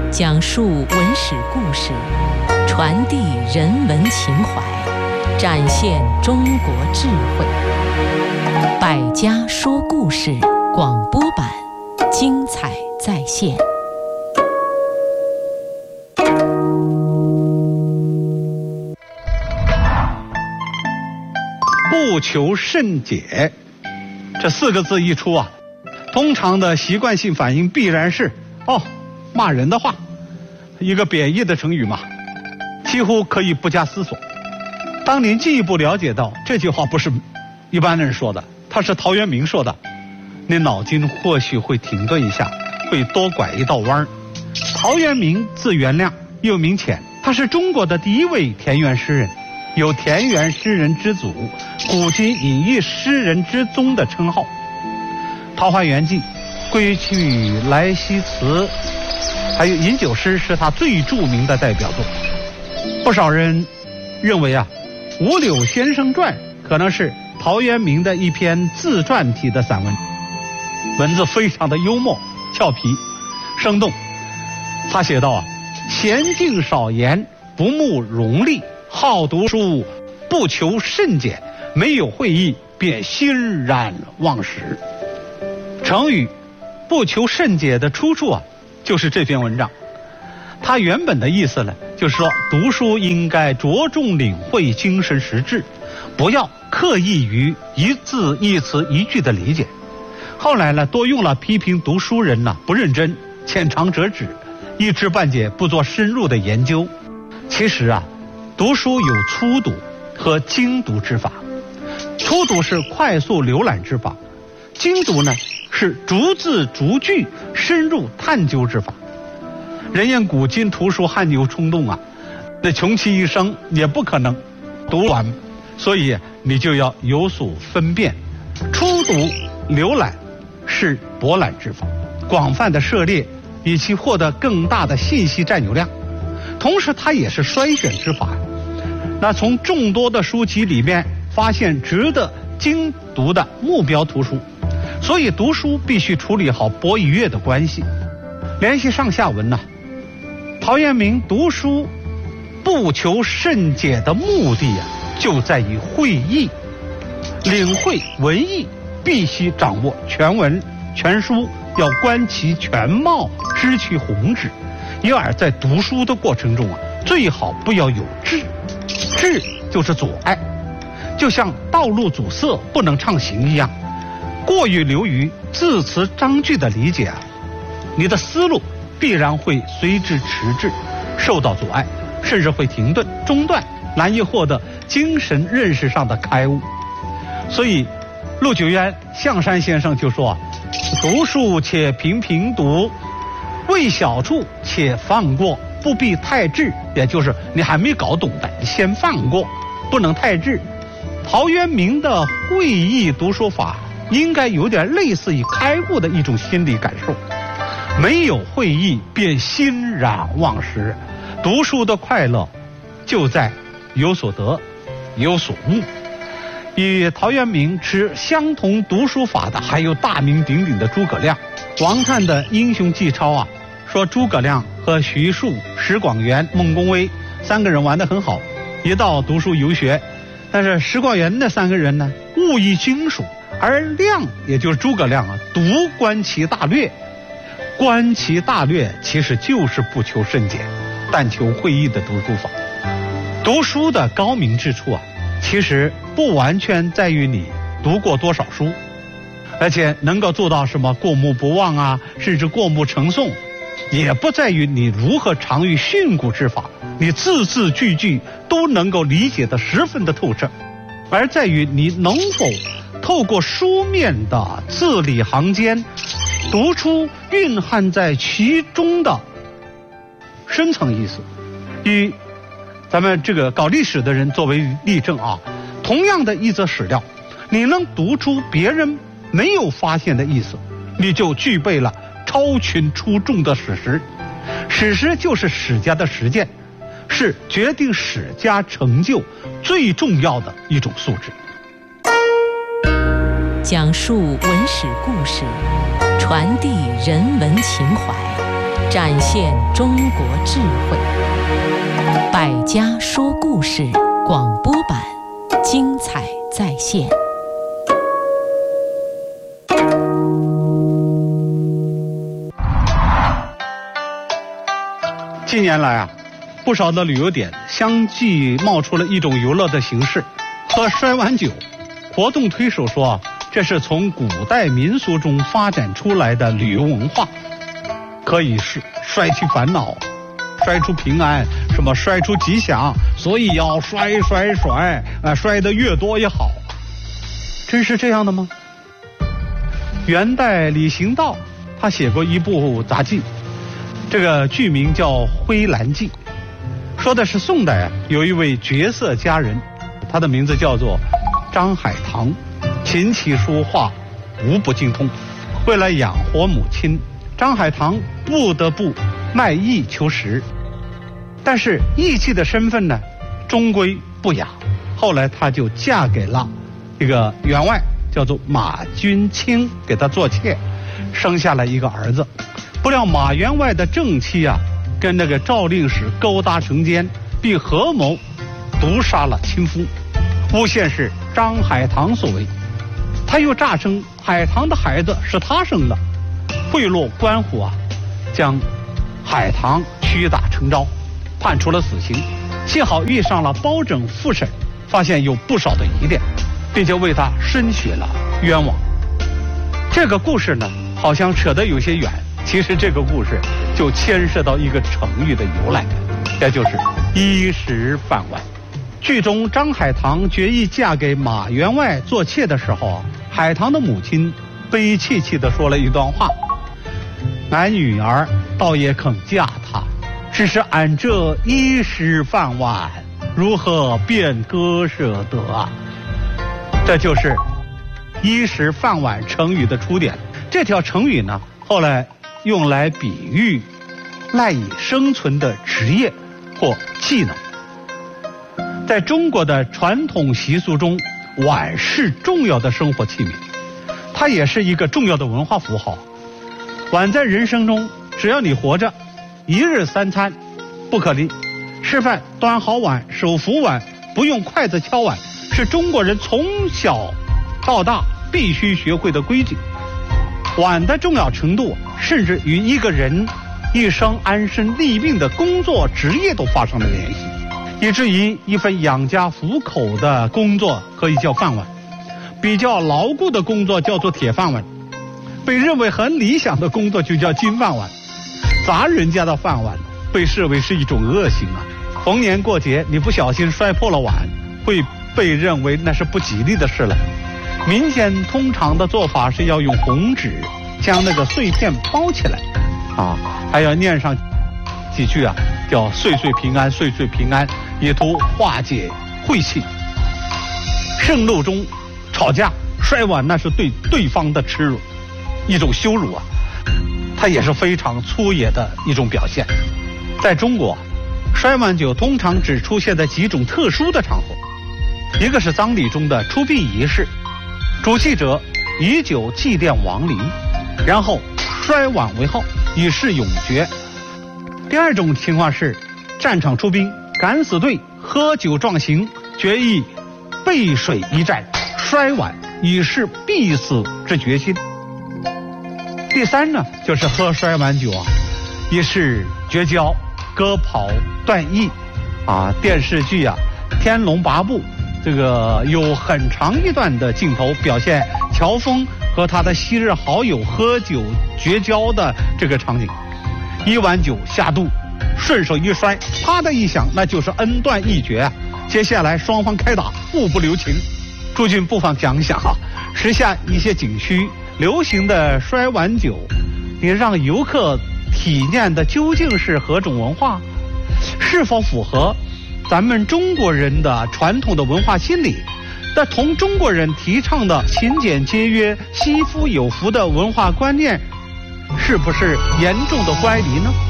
讲述文史故事，传递人文情怀，展现中国智慧。百家说故事广播版，精彩再现。 不求甚解，这四个字一出啊，通常的习惯性反应必然是骂人的话，一个贬义的成语嘛，几乎可以不加思索。当您进一步了解到这句话不是一般人说的，他是陶渊明说的，您脑筋或许会停顿一下，会多拐一道弯。陶渊明字元亮，又名潜，他是中国的第一位田园诗人，有田园诗人之祖，古今隐逸诗人之宗的称号。《桃花源记》、归去来兮辞，还有饮酒诗是他最著名的代表作。不少人认为《五柳先生传》可能是陶渊明的一篇自传体的散文，文字非常的幽默、俏皮、生动。他写道娴静少言，不慕荣利，好读书，不求甚解，没有会意，便欣然忘食。成语不求甚解的出处就是这篇文章。它原本的意思呢，就是说读书应该着重领会精神实质，不要刻意于一字一词一句的理解。后来呢，多用了批评读书人不认真、浅尝辄止、一知半解，不做深入的研究。其实读书有粗读和精读之法。粗读是快速浏览之法，精读呢是逐字逐句深入探究之法。人言古今图书汗牛充栋那穷其一生也不可能读完，所以你就要有所分辨。初读浏览是博览之法，广泛的涉猎以其获得更大的信息占有量，同时它也是筛选之法。那从众多的书籍里面发现值得精读的目标图书，所以读书必须处理好博与阅的关系。联系上下文陶渊明读书不求甚解的目的就在于会意。领会文意必须掌握全文全书，要观其全貌，知其宏旨。因而在读书的过程中最好不要有滞，滞就是阻碍，就像道路阻塞不能畅行一样。过于流于字词章句的理解你的思路必然会随之迟滞，受到阻碍，甚至会停顿中断，难以获得精神认识上的开悟。所以陆九渊、象山先生就说读书且频频读，为小处且放过，不必太滞，也就是你还没搞懂的先放过，不能太滞。陶渊明的会意读书法应该有点类似于开悟的一种心理感受，没有会意便欣然忘食。读书的快乐就在有所得有所悟。与陶渊明持相同读书法的还有大名鼎鼎的诸葛亮。王粲的英雄纪钞说诸葛亮和徐庶、石广元、孟公威三个人玩得很好，一道读书游学。但是石广元那三个人呢，物以精熟，而亮也就是诸葛亮独观其大略。观其大略其实就是不求甚解，但求会意的读书法。读书的高明之处其实不完全在于你读过多少书，而且能够做到什么过目不忘甚至过目成诵，也不在于你如何长于训诂之法，你字字句句都能够理解得十分的透彻，而在于你能否透过书面的字里行间读出蕴含在其中的深层意思。以咱们这个搞历史的人作为例证同样的一则史料，你能读出别人没有发现的意思，你就具备了超群出众的史实。史实就是史家的实践，是决定史家成就最重要的一种素质。 讲述文史故事，传递人文情怀， 展现中国智慧。百家说故事广播版，精彩再现。 近年来不少的旅游点相继冒出了一种游乐的形式，喝摔碗酒。活动推手说，这是从古代民俗中发展出来的旅游文化，可以是摔去烦恼，摔出平安，什么摔出吉祥，所以要摔，摔得越多越好。真是这样的吗？元代李行道他写过一部杂记，这个剧名叫《灰蓝记》，说的是宋代有一位绝色佳人，她的名字叫做张海棠，琴棋书画无不精通。为了养活母亲，张海棠不得不卖艺求食，但是艺妓的身份呢，终归不雅。后来她就嫁给了一个员外，叫做马君清，给她做妾，生下了一个儿子。不料马员外的正妻跟那个赵令史勾搭成奸，并合谋毒杀了亲夫，诬陷是张海棠所为。他又诈称海棠的孩子是他生的，贿赂官府将海棠屈打成招，判处了死刑。幸好遇上了包拯复审，发现有不少的疑点，并且为他申雪了冤枉。这个故事呢，好像扯得有些远，其实这个故事就牵涉到一个成语的由来，也就是衣食饭碗。剧中张海棠决意嫁给马员外做妾的时候，海棠的母亲悲戚戚地说了一段话：俺女儿倒也肯嫁他，只是俺这衣食饭碗如何便割舍得啊？这就是衣食饭碗成语的出典。这条成语呢，后来用来比喻赖以生存的职业或技能。在中国的传统习俗中，碗是重要的生活器皿，它也是一个重要的文化符号。碗在人生中，只要你活着，一日三餐不可离。吃饭端好碗，手扶碗，不用筷子敲碗，是中国人从小到大必须学会的规矩。碗的重要程度，甚至与一个人一生安身立命的工作职业都发生了联系，以至于一份养家糊口的工作可以叫饭碗，比较牢固的工作叫做铁饭碗，被认为很理想的工作就叫金饭碗。砸人家的饭碗被视为是一种恶行逢年过节你不小心摔破了碗，会被认为那是不吉利的事了。民间通常的做法是要用红纸将那个碎片包起来还要念上几句叫岁岁平安，岁岁平安，以图化解晦气。盛怒中吵架摔碗，那是对对方的耻辱，一种羞辱它也是非常粗野的一种表现。在中国摔碗酒通常只出现在几种特殊的场合，一个是丧礼中的出殡仪式，主祭者以酒祭奠亡灵，然后摔碗为号，以示永绝。第二种情况是战场出兵，敢死队喝酒壮行，决意背水一战，摔碗以示必死之决心。第三呢，就是喝摔碗酒以示绝交、割袍、断义电视剧天龙八部这个有很长一段的镜头表现乔峰和他的昔日好友喝酒绝交的这个场景。一碗酒下肚，顺手一摔，啪的一响，那就是恩断义绝接下来双方开打，互不留情。诸君不妨想想时下一些景区流行的摔碗酒，你让游客体验的究竟是何种文化？是否符合咱们中国人的传统的文化心理？那同中国人提倡的勤俭节约、惜福有福的文化观念，是不是严重的乖离呢？